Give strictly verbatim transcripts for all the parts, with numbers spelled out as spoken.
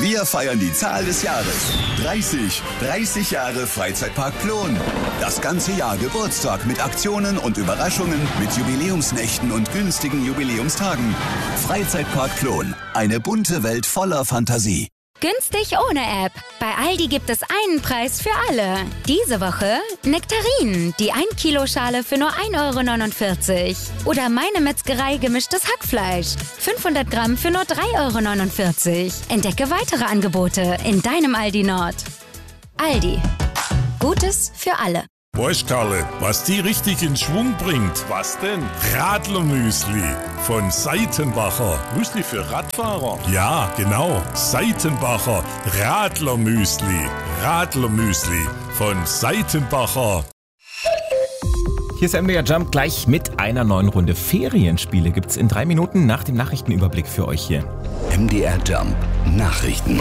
Wir feiern die Zahl des Jahres. dreißig. dreißig Jahre Freizeitpark Plon. Das ganze Jahr Geburtstag mit Aktionen und Überraschungen, mit Jubiläumsnächten und günstigen Jubiläumstagen. Freizeitpark Plon. Eine bunte Welt voller Fantasie. Günstig ohne App. Bei Aldi gibt es einen Preis für alle. Diese Woche Nektarinen, die ein Kilo Schale für nur ein Euro neunundvierzig. Oder Meine Metzgerei gemischtes Hackfleisch. fünfhundert Gramm für nur drei Euro neunundvierzig. Entdecke weitere Angebote in deinem Aldi Nord. Aldi. Gutes für alle. Weißt Karle, was die richtig in Schwung bringt? Was denn? Radlermüsli von Seitenbacher. Müsli für Radfahrer? Ja, genau. Seitenbacher Radlermüsli. Radlermüsli von Seitenbacher. Hier ist M D R Jump gleich mit einer neuen Runde Ferienspiele. Gibt's in drei Minuten nach dem Nachrichtenüberblick für euch hier. M D R Jump Nachrichten.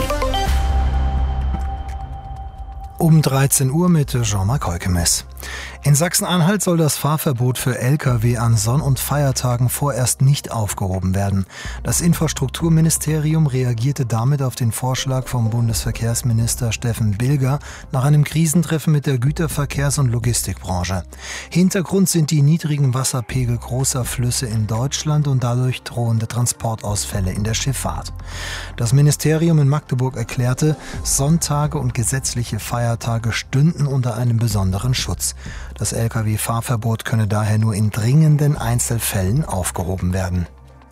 Um dreizehn Uhr mit Jean-Marc Heukemes. In Sachsen-Anhalt soll das Fahrverbot für L K W an Sonn- und Feiertagen vorerst nicht aufgehoben werden. Das Infrastrukturministerium reagierte damit auf den Vorschlag vom Bundesverkehrsminister Steffen Bilger nach einem Krisentreffen mit der Güterverkehrs- und Logistikbranche. Hintergrund sind die niedrigen Wasserpegel großer Flüsse in Deutschland und dadurch drohende Transportausfälle in der Schifffahrt. Das Ministerium in Magdeburg erklärte, Sonntage und gesetzliche Feiertage stünden unter einem besonderen Schutz. Das L K W-Fahrverbot könne daher nur in dringenden Einzelfällen aufgehoben werden.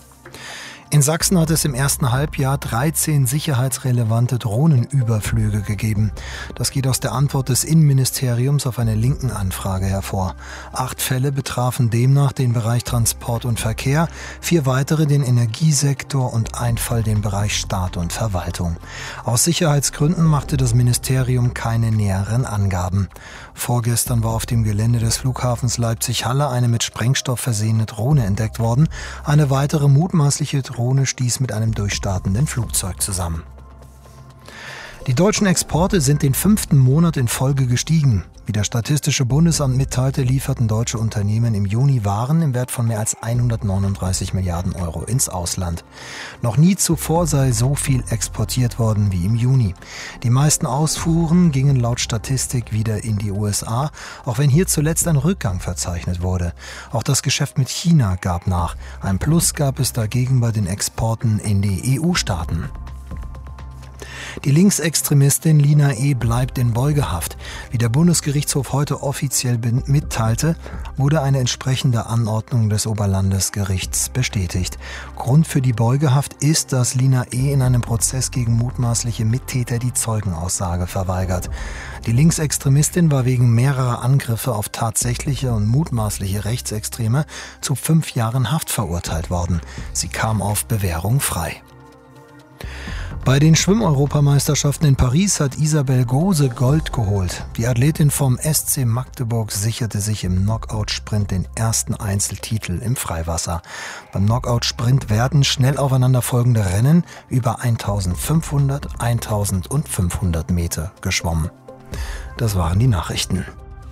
In Sachsen hat es im ersten Halbjahr dreizehn sicherheitsrelevante Drohnenüberflüge gegeben. Das geht aus der Antwort des Innenministeriums auf eine linken Anfrage hervor. Acht Fälle betrafen demnach den Bereich Transport und Verkehr, vier weitere den Energiesektor und ein Fall den Bereich Staat und Verwaltung. Aus Sicherheitsgründen machte das Ministerium keine näheren Angaben. Vorgestern war auf dem Gelände des Flughafens Leipzig-Halle eine mit Sprengstoff versehene Drohne entdeckt worden. Eine weitere mutmaßliche Drohne stieß mit einem durchstartenden Flugzeug zusammen. Die deutschen Exporte sind den fünften Monat in Folge gestiegen. Wie das Statistische Bundesamt mitteilte, lieferten deutsche Unternehmen im Juni Waren im Wert von mehr als hundertneununddreißig Milliarden Euro ins Ausland. Noch nie zuvor sei so viel exportiert worden wie im Juni. Die meisten Ausfuhren gingen laut Statistik wieder in die U S A, auch wenn hier zuletzt ein Rückgang verzeichnet wurde. Auch das Geschäft mit China gab nach. Ein Plus gab es dagegen bei den Exporten in die E U-Staaten. Die Linksextremistin Lina E. bleibt in Beugehaft. Wie der Bundesgerichtshof heute offiziell mitteilte, wurde eine entsprechende Anordnung des Oberlandesgerichts bestätigt. Grund für die Beugehaft ist, dass Lina E. in einem Prozess gegen mutmaßliche Mittäter die Zeugenaussage verweigert. Die Linksextremistin war wegen mehrerer Angriffe auf tatsächliche und mutmaßliche Rechtsextreme zu fünf Jahren Haft verurteilt worden. Sie kam auf Bewährung frei. Bei den Schwimmeuropameisterschaften in Paris hat Isabel Gose Gold geholt. Die Athletin vom S C Magdeburg sicherte sich im Knockout-Sprint den ersten Einzeltitel im Freiwasser. Beim Knockout-Sprint werden schnell aufeinanderfolgende Rennen über eintausendfünfhundert, eintausendfünfhundert Meter geschwommen. Das waren die Nachrichten.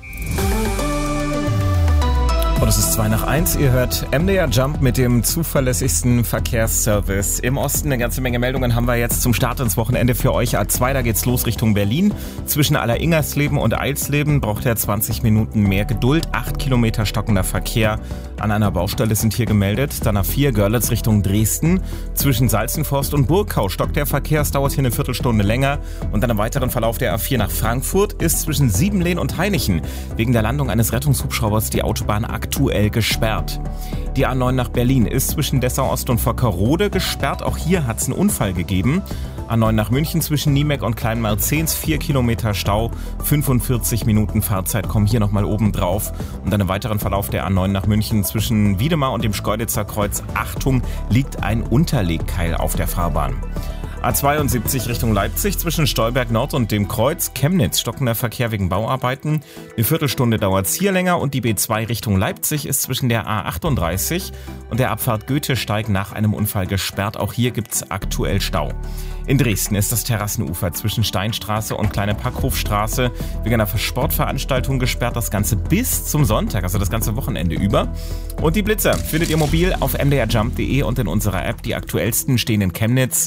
Und es ist zwei nach eins. Ihr hört M D R Jump mit dem zuverlässigsten Verkehrsservice im Osten. Eine ganze Menge Meldungen haben wir jetzt zum Start ins Wochenende für euch. A zwei, da geht's los Richtung Berlin. Zwischen Alleringersleben und Eilsleben braucht er zwanzig Minuten mehr Geduld. Acht Kilometer stockender Verkehr an einer Baustelle sind hier gemeldet. Dann A vier, Görlitz Richtung Dresden. Zwischen Salzenforst und Burgkau stockt der Verkehr. Es dauert hier eine Viertelstunde länger. Und dann im weiteren Verlauf der A vier nach Frankfurt ist zwischen Siebenlehn und Hainichen wegen der Landung eines Rettungshubschraubers die Autobahn aktuell aktuell gesperrt. Die A neun nach Berlin ist zwischen Dessau-Ost und Vockerode gesperrt. Auch hier hat es einen Unfall gegeben. A neun nach München zwischen Niemek und Kleinmalzens, vier Kilometer Stau, fünfundvierzig Minuten Fahrzeit kommen hier nochmal oben drauf. Und dann im weiteren Verlauf der A neun nach München zwischen Wiedemar und dem Schkeuditzer Kreuz, Achtung, liegt ein Unterlegkeil auf der Fahrbahn. A zweiundsiebzig Richtung Leipzig zwischen Stolberg Nord und dem Kreuz, Chemnitz, stockender Verkehr wegen Bauarbeiten. Eine Viertelstunde dauert es hier länger und die B zwei Richtung Leipzig ist zwischen der A achtunddreißig und der Abfahrt Goethesteig nach einem Unfall gesperrt. Auch hier gibt es aktuell Stau. In Dresden ist das Terrassenufer zwischen Steinstraße und Kleine Packhofstraße wegen einer Sportveranstaltung gesperrt. Das Ganze bis zum Sonntag, also das ganze Wochenende über. Und die Blitzer findet ihr mobil auf m d r jump punkt d e und in unserer App. Die aktuellsten stehen in Chemnitz,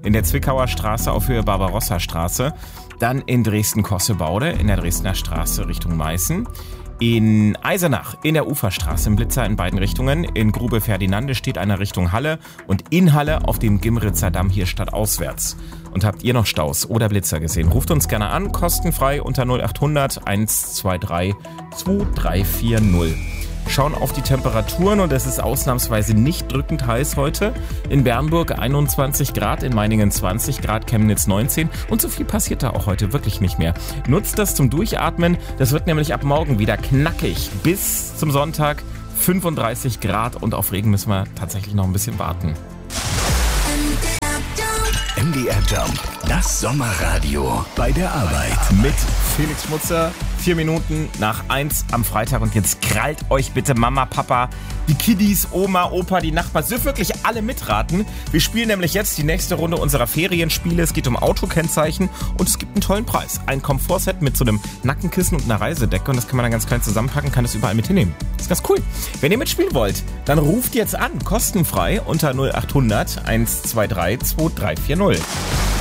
in der Zwickauer Straße auf Höhe Barbarossa-Straße. Dann in Dresden-Kossebaude in der Dresdner Straße Richtung Meißen. In Eisenach in der Uferstraße im Blitzer in beiden Richtungen. In Grube Ferdinande steht einer Richtung Halle und in Halle auf dem Gimritzer Damm hier stadtauswärts. Und habt ihr noch Staus oder Blitzer gesehen? Ruft uns gerne an, kostenfrei unter null acht hundert eins zwei drei zwei drei vier null. Schauen auf die Temperaturen und es ist ausnahmsweise nicht drückend heiß heute. In Bernburg einundzwanzig Grad, in Meiningen zwanzig Grad, Chemnitz neunzehn und so viel passiert da auch heute wirklich nicht mehr. Nutzt das zum Durchatmen, das wird nämlich ab morgen wieder knackig. Bis zum Sonntag fünfunddreißig Grad und auf Regen müssen wir tatsächlich noch ein bisschen warten. M D R Jump, das Sommerradio bei der Arbeit. Mit Felix Schmutzer, vier Minuten nach eins am Freitag und jetzt krallt euch bitte Mama, Papa, die Kiddies, Oma, Opa, die Nachbarn, dürfen wirklich alle mitraten. Wir spielen nämlich jetzt die nächste Runde unserer Ferienspiele. Es geht um Autokennzeichen und es gibt einen tollen Preis. Ein Komfortset mit so einem Nackenkissen und einer Reisedecke und das kann man dann ganz klein zusammenpacken, kann das überall mit hinnehmen. Das ist ganz cool. Wenn ihr mitspielen wollt, dann ruft jetzt an, kostenfrei unter null acht hundert eins zwei drei zwei drei vier null.